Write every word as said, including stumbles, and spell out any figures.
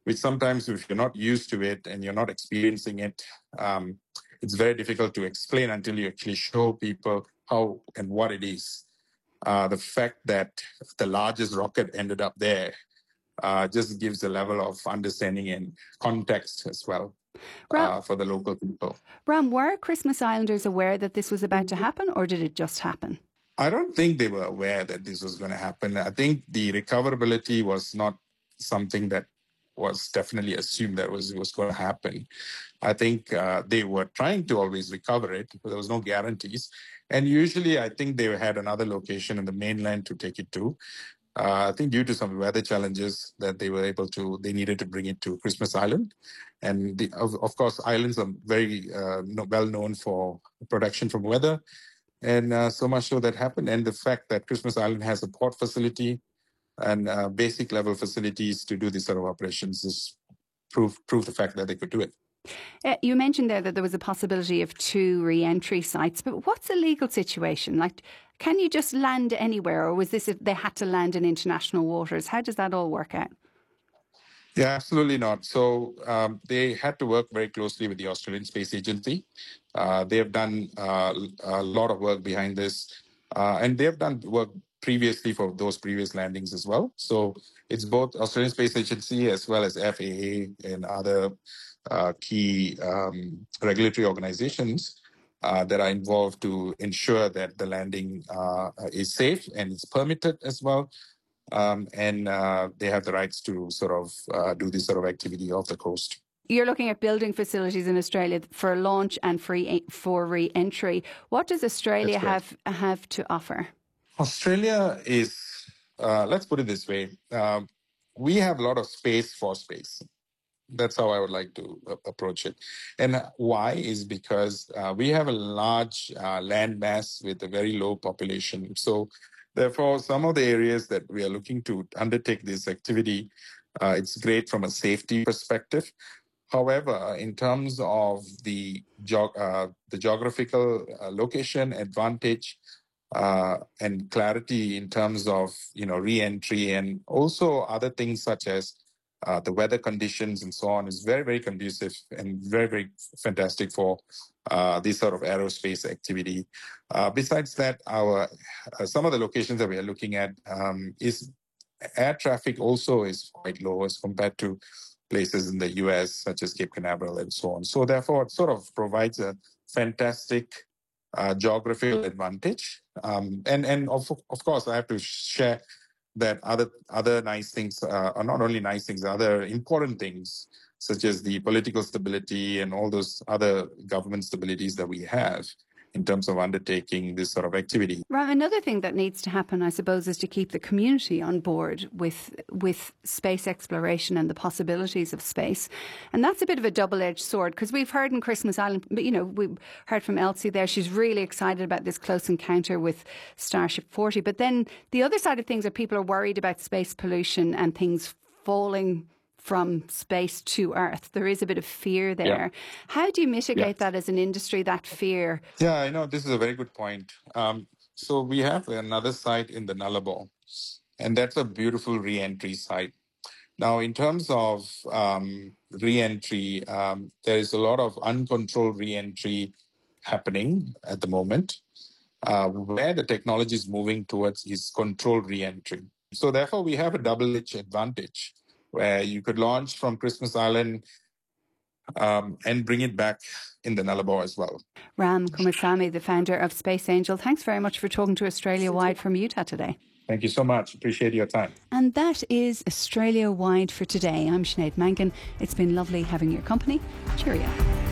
which sometimes if you're not used to it and you're not experiencing it, um, it's very difficult to explain until you actually show people how and what it is. Uh, the fact that the largest rocket ended up there uh, just gives a level of understanding and context as well uh, for the local people. Ram, were Christmas Islanders aware that this was about to happen, or did it just happen? I don't think they were aware that this was going to happen. I think the recoverability was not something that was definitely assumed that was was going to happen. I think uh, they were trying to always recover it, but there was no guarantees. And usually, I think they had another location in the mainland to take it to. Uh, I think due to some weather challenges that they were able to, they needed to bring it to Christmas Island. And the, of, of course, islands are very uh, well known for protection from weather. And uh, so much so that happened. And the fact that Christmas Island has a port facility and uh, basic level facilities to do these sort of operations is proof, proof the fact that they could do it. Uh, you mentioned there that there was a possibility of two re-entry sites, but what's the legal situation? Like, can you just land anywhere, or was this if they had to land in international waters? How does that all work out? Yeah, absolutely not. So um, they had to work very closely with the Australian Space Agency. Uh, they have done uh, a lot of work behind this, uh, and they have done work previously for those previous landings as well. So it's both Australian Space Agency as well as F A A and other uh, key um, regulatory organizations uh, that are involved to ensure that the landing uh, is safe and it's permitted as well. Um, and uh, they have the rights to sort of uh, do this sort of activity off the coast. You're looking at building facilities in Australia for launch and free for re-entry. What does Australia have have to offer? Australia is, uh, let's put it this way, um, we have a lot of space for space. That's how I would like to uh, approach it. And why is because uh, we have a large uh, land mass with a very low population. So therefore, some of the areas that we are looking to undertake this activity, uh, it's great from a safety perspective. However, in terms of the, geog- uh, the geographical uh, location advantage uh, and clarity in terms of, you know, re-entry and also other things such as uh, the weather conditions and so on is very, very conducive and very, very fantastic for uh, this sort of aerospace activity. Uh, besides that, our uh, some of the locations that we are looking at um, is air traffic also is quite low as compared to places in the U S such as Cape Canaveral and so on. So therefore, it sort of provides a fantastic uh, geographical advantage. Um, and and of of course, I have to share that other other nice things uh, are not only nice things, other important things such as the political stability and all those other government stabilities that we have in terms of undertaking this sort of activity. Right. Another thing that needs to happen, I suppose, is to keep the community on board with with space exploration and the possibilities of space. And that's a bit of a double-edged sword, because we've heard in Christmas Island, you know, we heard from Elsie there, she's really excited about this close encounter with Starship forty. But then the other side of things are people are worried about space pollution and things falling from space to Earth. There is a bit of fear there. Yeah. How do you mitigate yeah. that as an industry, that fear? Yeah, I know this is a very good point. Um, so we have another site in the Nullarbor, and that's a beautiful re-entry site. Now, in terms of um, re-entry, um, there is a lot of uncontrolled re-entry happening at the moment. Uh, where the technology is moving towards is controlled re-entry. So therefore, we have a double-edged advantage, where you could launch from Christmas Island um, and bring it back in the Nullarbor as well. Ram Kumarasamy, the founder of Space Angel, thanks very much for talking to Australia Wide from Utah today. Thank you so much. Appreciate your time. And that is Australia Wide for today. I'm Sinead Mangan. It's been lovely having your company. Cheerio.